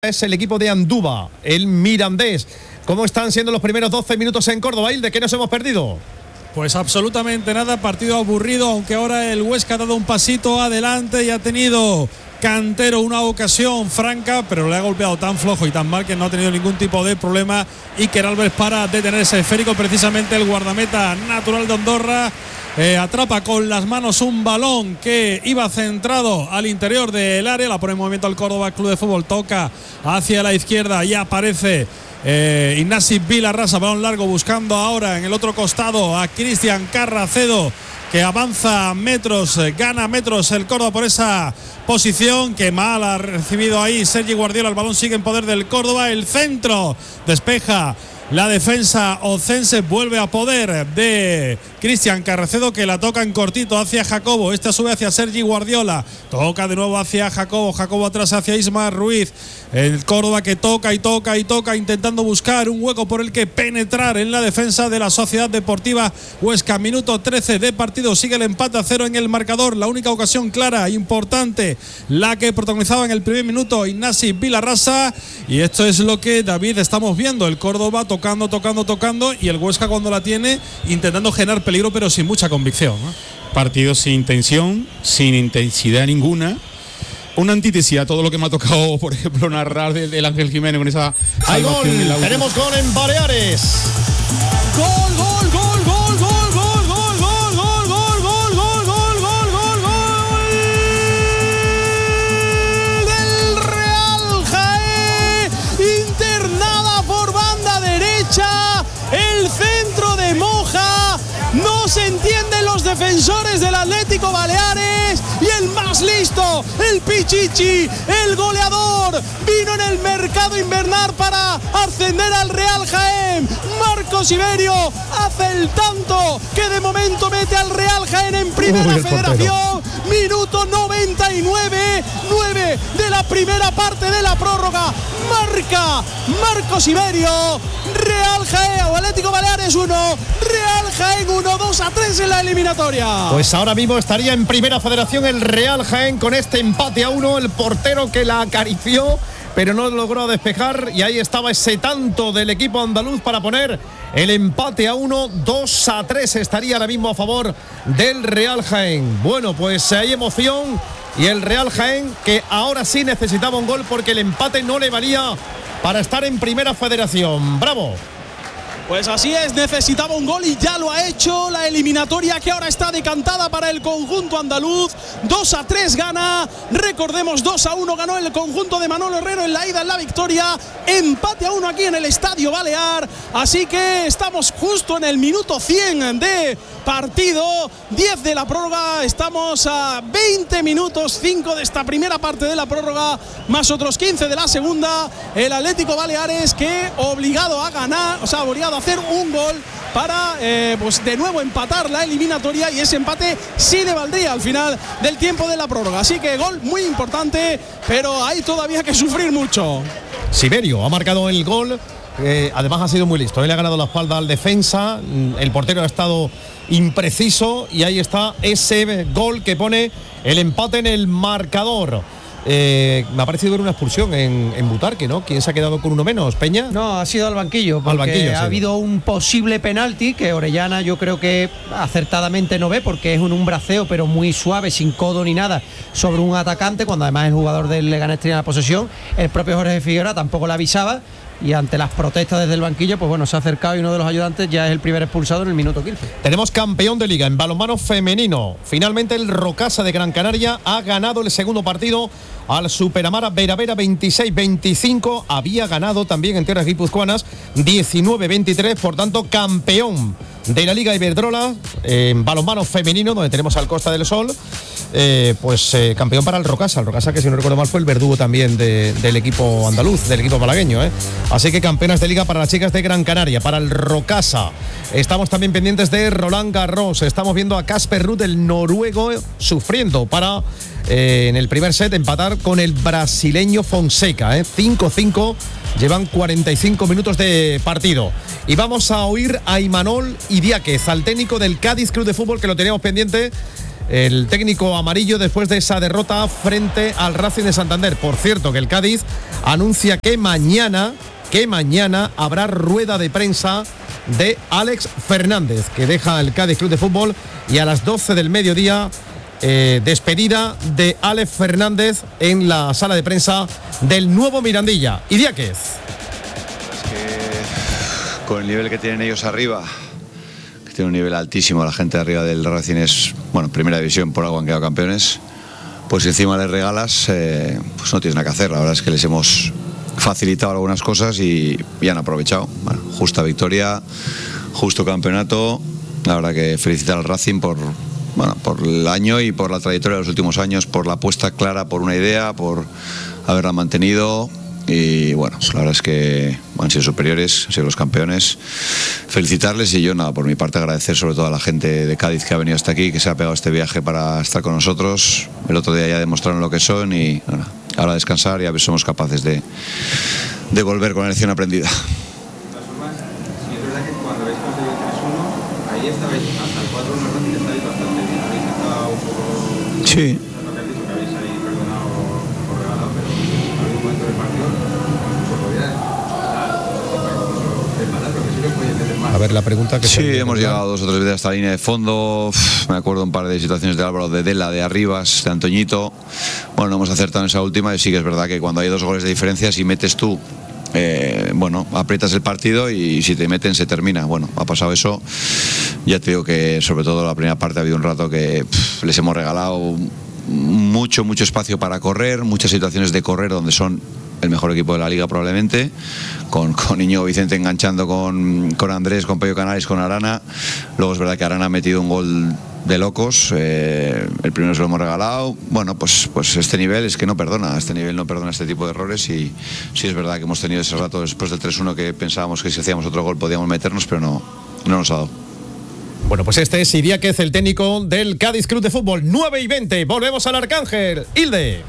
Es el equipo de Andúba, el Mirandés. ¿Cómo están siendo los primeros 12 minutos en Córdoba? ¿De qué nos hemos perdido? Pues absolutamente nada, partido aburrido, aunque ahora el Huesca ha dado un pasito adelante y ha tenido Cantero una ocasión franca, pero le ha golpeado tan flojo y tan mal que no ha tenido ningún tipo de problema Iker Alves para detener ese esférico. Precisamente el guardameta natural de Andorra atrapa con las manos un balón que iba centrado al interior del área, la pone en movimiento al Córdoba Club de Fútbol, toca hacia la izquierda y aparece Ignasi Vilarrasa, balón largo buscando ahora en el otro costado a Cristian Carracedo, que avanza metros, gana metros el Córdoba por esa posición. Que mal ha recibido ahí Sergi Guardiola, el balón sigue en poder del Córdoba, el centro despeja la defensa ocense, vuelve a poder de Cristian Carracedo, que la toca en cortito hacia Jacobo. Esta sube hacia Sergi Guardiola, toca de nuevo hacia Jacobo, Jacobo atrás hacia Isma Ruiz. El Córdoba que toca y toca y toca, intentando buscar un hueco por el que penetrar en la defensa de la Sociedad Deportiva Huesca. Minuto 13 de partido, sigue el empate a 0 en el marcador. La única ocasión clara, importante, la que protagonizaba en el primer minuto Ignasi Vilarrasa. Y esto es lo que, David, estamos viendo. El Córdoba tocando y el Huesca, cuando la tiene, intentando generar peligro pero sin mucha convicción, ¿no? Partido sin tensión, sin intensidad ninguna. Una antítesis a todo lo que me ha tocado, por ejemplo, narrar del Ángel Jiménez con esa ¡hay gol! Tenemos gol en Baleares. ¡Gol, gol, gol, gol, gol, gol, gol, gol, gol, gol, gol, gol, gol, gol, gol, gol del Real Jaén! Internada por banda derecha, el centro de Moja. No se entienden los defensores del Atlético Baleares, y el más listo, el Pichichi, el goleador, vino en el mercado invernal para ascender al Real Jaén. Marcos Iberio hace el tanto que de momento mete al Real Jaén en Primera Federación. Minuto 99, 9 de la primera parte de la prórroga. Marca Marcos Iberio. Real Jaén o Atlético Baleares 1, Real Jaén 1, 2-3 en la eliminatoria. Pues ahora mismo estaría en Primera Federación el Real Jaén con este empate a 1. El portero que la acarició pero no logró despejar, y ahí estaba ese tanto del equipo andaluz para poner el empate a 1. 2-3 estaría ahora mismo a favor del Real Jaén. Bueno, pues hay emoción, y el Real Jaén, que ahora sí necesitaba un gol porque el empate no le valía para estar en Primera Federación. ¡Bravo! Pues así es, necesitaba un gol y ya lo ha hecho. La eliminatoria que ahora está decantada para el conjunto andaluz. 2-3 gana, recordemos, 2-1 ganó el conjunto de Manolo Herrero en la ida, en la victoria. Empate a 1 aquí en el Estadio Balear. Así que estamos justo en el minuto 100 de partido, 10 de la prórroga. Estamos a 20 minutos, 5 de esta primera parte de la prórroga, más otros 15 de la segunda. El Atlético Baleares, que obligado a ganar, o sea, obligado a hacer un gol para pues de nuevo empatar la eliminatoria, y ese empate sí le valdría al final del tiempo de la prórroga. Así que gol muy importante, pero hay todavía que sufrir mucho. Siberio ha marcado el gol, además ha sido muy listo. Él ha ganado la espalda al defensa, el portero ha estado impreciso, y ahí está ese gol que pone el empate en el marcador. Me ha parecido ver una expulsión en Butarque, ¿no? ¿Quién se ha quedado con uno menos? ¿Peña? No, ha sido al banquillo, porque ha habido un posible penalti que Orellana, yo creo que acertadamente no ve, porque es un braceo pero muy suave, sin codo ni nada, sobre un atacante, cuando además el jugador del Leganés tenía la posesión. El propio Jorge Figueroa tampoco la avisaba, y ante las protestas desde el banquillo, pues bueno, se ha acercado, y uno de los ayudantes ya es el primer expulsado en el minuto 15. Tenemos campeón de liga en balonmano femenino. Finalmente el Rocasa de Gran Canaria ha ganado el segundo partido al Superamara Veravera 26-25. Había ganado también en tierras guipuzcoanas 19-23, por tanto campeón de la Liga Iberdrola en balonmano femenino, donde tenemos al Costa del Sol. Campeón para el Rocasa, que si no recuerdo mal fue el verdugo también del equipo andaluz, del equipo malagueño, Así que campeonas de liga para las chicas de Gran Canaria, para el Rocasa. Estamos también pendientes de Roland Garros. Estamos viendo a Casper Ruud, el noruego, sufriendo para en el primer set empatar con el brasileño Fonseca, 5-5. Llevan 45 minutos de partido. Y vamos a oír a Imanol Idiáquez, al técnico del Cádiz Club de Fútbol, que lo teníamos pendiente. el técnico amarillo después de esa derrota frente al Racing de Santander. Por cierto, que el Cádiz anuncia que mañana habrá rueda de prensa de Alex Fernández, que deja el Cádiz Club de Fútbol, y a las 12 del mediodía despedida de Alex Fernández en la sala de prensa del nuevo Mirandilla. Idiáquez. Es que con el nivel que tienen ellos arriba, que tiene un nivel altísimo, la gente de arriba del Racing es, bueno, primera división, por algo han quedado campeones, pues si encima les regalas, pues no tienes nada que hacer. La verdad es que les hemos facilitado algunas cosas y han aprovechado. Bueno, justa victoria, justo campeonato. La verdad que felicitar al Racing por el año y por la trayectoria de los últimos años, por la apuesta clara, por una idea, por haberla mantenido. Y bueno, la verdad es que han sido superiores, han sido los campeones. Felicitarles, y yo nada, por mi parte agradecer sobre todo a la gente de Cádiz que ha venido hasta aquí, que se ha pegado este viaje para estar con nosotros. El otro día ya demostraron lo que son y bueno, ahora descansar y a ver si somos capaces de volver con la lección aprendida. Sí, es verdad que cuando habéis conseguido 3-1, ahí estabais hasta el 4-1, Racing estáis bastante bien, habéis estado un poco... Sí. Lo que habéis dicho, que habéis ahí perdonado por regalado, pero en algún momento del partido, incluso podría desmanar, porque sí que os podéis meter más. A ver, la pregunta que... Sí, hemos llegado 2 o 3 veces hasta la línea de fondo. Me acuerdo un par de situaciones de Álvaro, de Dela, de Arribas, de Antoñito. Bueno, no hemos acertado en esa última, y sí que es verdad que cuando hay 2 goles de diferencia, si metes tú, aprietas el partido, y si te meten se termina. Bueno, ha pasado eso. Ya te digo que sobre todo la primera parte ha habido un rato que les hemos regalado mucho espacio para correr, muchas situaciones de correr donde son el mejor equipo de la liga probablemente, con Íñigo Vicente enganchando con Andrés, con Pello Canales, con Arana. Luego es verdad que Arana ha metido un gol de locos, el primero se lo hemos regalado. Bueno, pues este nivel es que no perdona, este tipo de errores, y sí es verdad que hemos tenido ese rato después del 3-1 que pensábamos que si hacíamos otro gol podíamos meternos, pero no nos ha dado. Bueno, pues este es Idiáquez, el técnico del Cádiz Club de Fútbol. 9:20, volvemos al Arcángel. Hilde.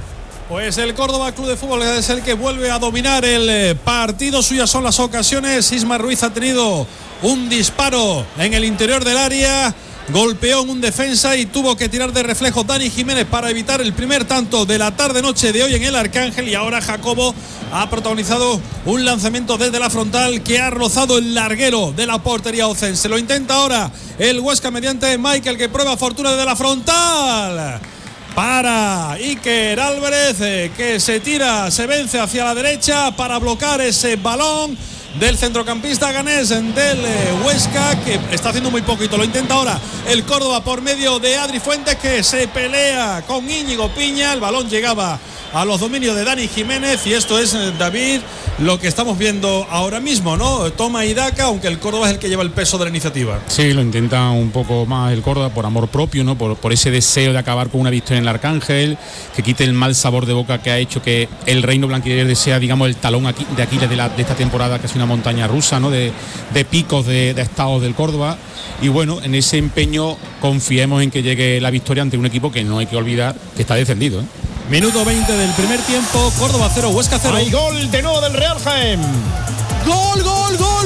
Pues el Córdoba Club de Fútbol es el que vuelve a dominar el partido. Suyas son las ocasiones. Isma Ruiz ha tenido un disparo en el interior del área, golpeó en un defensa y tuvo que tirar de reflejo Dani Jiménez para evitar el primer tanto de la tarde-noche de hoy en el Arcángel. Y ahora Jacobo ha protagonizado un lanzamiento desde la frontal que ha rozado el larguero de la portería ocense. Lo intenta ahora el Huesca mediante Michael, que prueba fortuna desde la frontal. Para Iker Álvarez, que se tira, se vence hacia la derecha para bloquear ese balón del centrocampista ganés del Huesca, que está haciendo muy poquito. Lo intenta ahora el Córdoba por medio de Adri Fuentes, que se pelea con Íñigo Piña. El balón llegaba a los dominios de Dani Jiménez, y esto es, David, lo que estamos viendo ahora mismo, ¿no? Toma y daca, aunque el Córdoba es el que lleva el peso de la iniciativa. Sí, lo intenta un poco más el Córdoba por amor propio, ¿no? Por ese deseo de acabar con una victoria en el Arcángel, que quite el mal sabor de boca que ha hecho que el reino blanquiverde sea, digamos, el talón de Aquiles de esta temporada, que es una montaña rusa, ¿no? De picos de estados del Córdoba. Y bueno, en ese empeño confiemos en que llegue la victoria ante un equipo que no hay que olvidar que está descendido, ¿eh? Minuto 20 del primer tiempo, Córdoba 0, Huesca 0. Hay gol de nuevo del Real Jaén. ¡Gol!